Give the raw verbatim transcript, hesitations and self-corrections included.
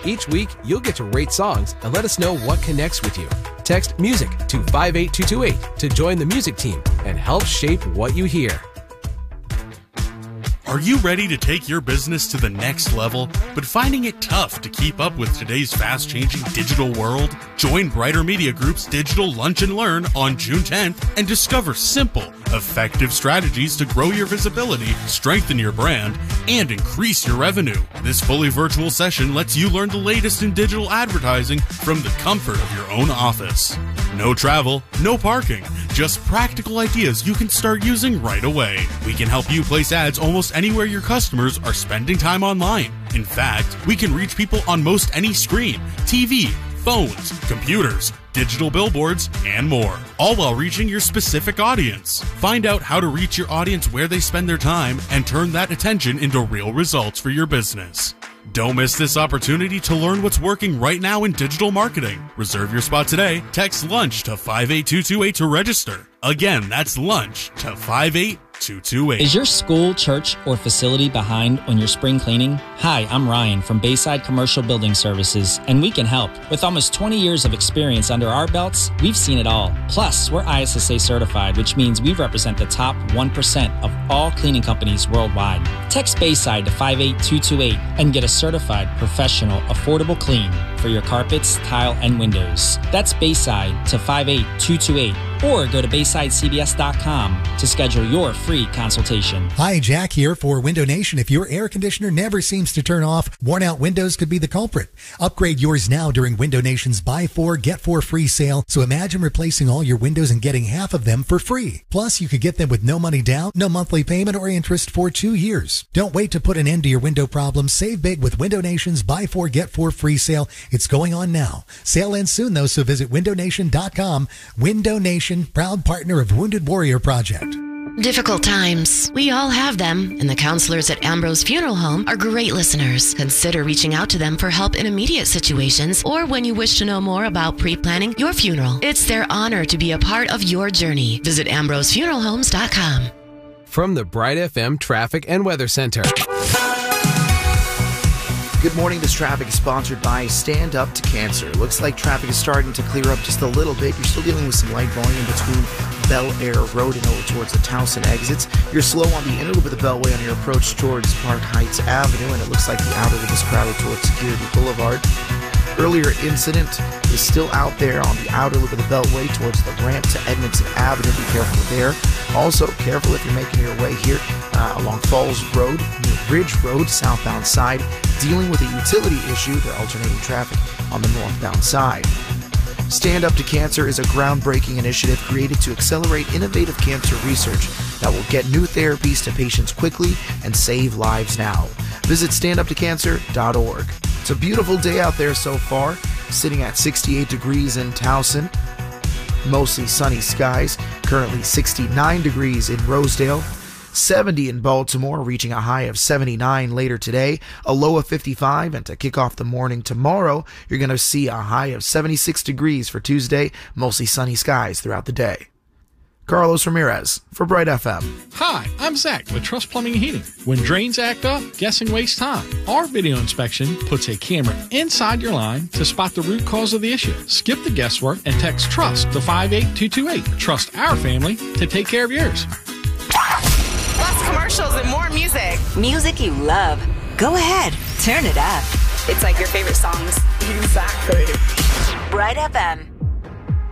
Each week, you'll get to rate songs and let us know what connects with you. Text MUSIC to five eight two two eight to join the music team and help shape what you hear. Are you ready to take your business to the next level, but finding it tough to keep up with today's fast-changing digital world? Join Brighter Media Group's Digital Lunch and Learn on June tenth and discover simple, effective strategies to grow your visibility, strengthen your brand, and increase your revenue. This fully virtual session lets you learn the latest in digital advertising from the comfort of your own office. No travel, no parking, just practical ideas you can start using right away. We can help you place ads almost anywhere your customers are spending time online. In fact, we can reach people on most any screen, T V, phones, computers, digital billboards, and more, all while reaching your specific audience. Find out how to reach your audience where they spend their time and turn that attention into real results for your business. Don't miss this opportunity to learn what's working right now in digital marketing. Reserve your spot today. Text LUNCH to five eight two two eight to register. Again, that's LUNCH to five eight two two eight. Is your school, church, or facility behind on your spring cleaning? Hi, I'm Ryan from Bayside Commercial Building Services, and we can help. With almost twenty years of experience under our belts, we've seen it all. Plus, we're I S S A certified, which means we represent the top one percent of all cleaning companies worldwide. Text Bayside to five eight two two eight and get a certified, professional, affordable clean for your carpets, tile, and windows. That's Bayside to five eight two two eight, or go to bayside c b s dot com to schedule your free consultation. Hi, Jack here for Window Nation. If your air conditioner never seems to turn off, worn-out windows could be the culprit. Upgrade yours now during Window Nation's Buy Four, Get Four free sale. So imagine replacing all your windows and getting half of them for free. Plus, you could get them with no money down, no monthly payment or interest for two years. Don't wait to put an end to your window problems. Save big with Window Nation's Buy Four, Get Four free sale. It's going on now. Sale ends soon, though, so visit window nation dot com. Window Nation, proud partner of Wounded Warrior Project. Difficult times. We all have them, and the counselors at Ambrose Funeral Home are great listeners. Consider reaching out to them for help in immediate situations or when you wish to know more about pre-planning your funeral. It's their honor to be a part of your journey. Visit ambrose funeral homes dot com. From the Bright F M Traffic and Weather Center. Good morning. This traffic is sponsored by Stand Up to Cancer. Looks like traffic is starting to clear up just a little bit. You're still dealing with some light volume between Bel Air Road and over towards the Towson exits. You're slow on the inner loop of the Beltway on your approach towards Park Heights Avenue, and it looks like the outer loop is crowded towards Security Boulevard. Earlier incident is still out there on the outer loop of the Beltway towards the ramp to Edmondson Avenue. Be careful there. Also, careful if you're making your way here uh, along Falls Road, near Ridge Road, southbound side, dealing with a utility issue. They're alternating traffic on the northbound side. Stand Up to Cancer is a groundbreaking initiative created to accelerate innovative cancer research that will get new therapies to patients quickly and save lives now. Visit stand up to cancer dot org. It's a beautiful day out there so far, sitting at sixty-eight degrees in Towson. Mostly sunny skies, currently sixty-nine degrees in Rosedale, seventy in Baltimore, reaching a high of seventy-nine later today, a low of fifty-five, and to kick off the morning tomorrow, you're going to see a high of seventy-six degrees for Tuesday, mostly sunny skies throughout the day. Carlos Ramirez for Bright F M. Hi, I'm Zach with Trust Plumbing and Heating. When drains act up, guessing wastes time. Our video inspection puts a camera inside your line to spot the root cause of the issue. Skip the guesswork and text TRUST to five eight two two eight. Trust our family to take care of yours. Less commercials and more music. Music you love. Go ahead, turn it up. It's like your favorite songs. Exactly. Bright F M.